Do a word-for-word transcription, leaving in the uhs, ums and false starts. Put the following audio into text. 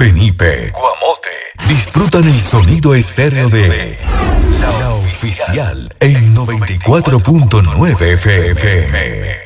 Penipe, Guamote. Disfrutan el sonido estéreo de La Oficial en noventa y cuatro punto nueve F M.